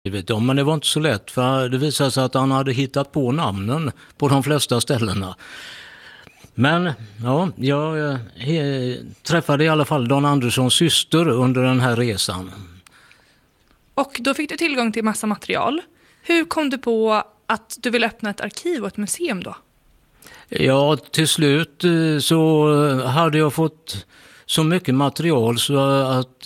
Ja, men det var inte så lätt, för det visade sig att han hade hittat på namnen på de flesta ställena. Men ja, jag träffade i alla fall Dan Anderssons syster under den här resan. Och då fick du tillgång till massa material. Hur kom du på att du ville öppna ett arkiv och ett museum då? Ja, till slut så hade jag fått så mycket material så att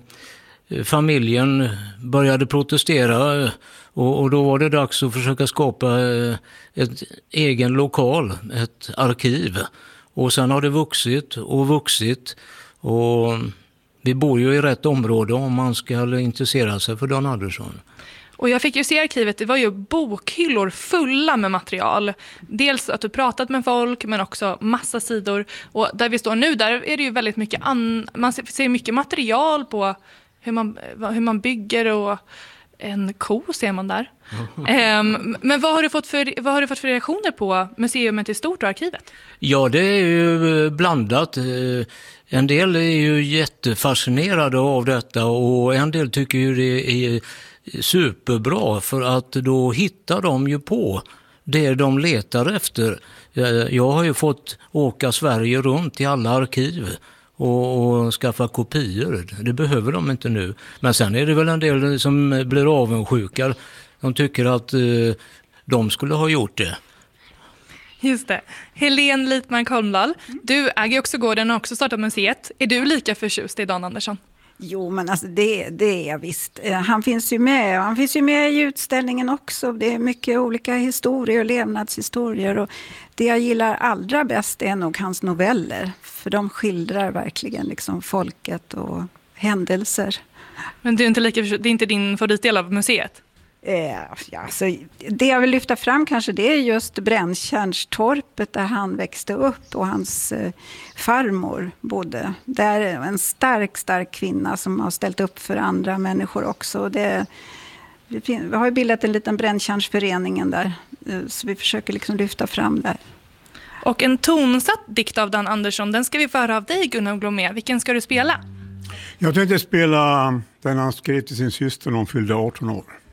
familjen började protestera, och då var det dags att försöka skapa ett egen lokal, ett arkiv. Och sen har det vuxit och vuxit, och vi bor ju i rätt område om man ska intressera sig för Dan Andersson. Och jag fick ju se arkivet, det var ju bokhyllor fulla med material. Dels att du pratat med folk, men också massa sidor. Och där vi står nu, där är det ju väldigt mycket man ser mycket material på hur man bygger, och en ko ser man där. Men vad har du fått för reaktioner på museumet i stort och arkivet? Ja, det är ju blandat. En del är ju jättefascinerade av detta, och en del tycker ju det är superbra, för att då hittar de ju på det de letar efter. Jag har ju fått åka Sverige runt i alla arkiv och skaffa kopior. Det behöver de inte nu. Men sen är det väl en del som blir avundsjuka. De tycker att de skulle ha gjort det. Just det. Helene Litman-Kolmdahl, du äger också gården och också startat museet. Är du lika förtjust i Dan Andersson? Jo, men alltså det är jag visst. Han finns ju med i utställningen också. Det är mycket olika historier och levnadshistorier. Och det jag gillar allra bäst är nog hans noveller. För de skildrar verkligen liksom folket och händelser. Men det är inte din favoritdel av museet? Ja, så det jag vill lyfta fram kanske, det är just Bränntjärnstorpet där han växte upp, och hans farmor bodde. Där är en stark kvinna som har ställt upp för andra människor också. Vi har ju bildat en liten Bränntjärnsföreningen där, så vi försöker liksom lyfta fram där. Och en tonsatt dikt av Dan Andersson, den ska vi få höra av dig, Gunnar Glomé. Vilken ska du spela? Jag tänkte spela den han skrev till sin syster när hon fyllde 18 år.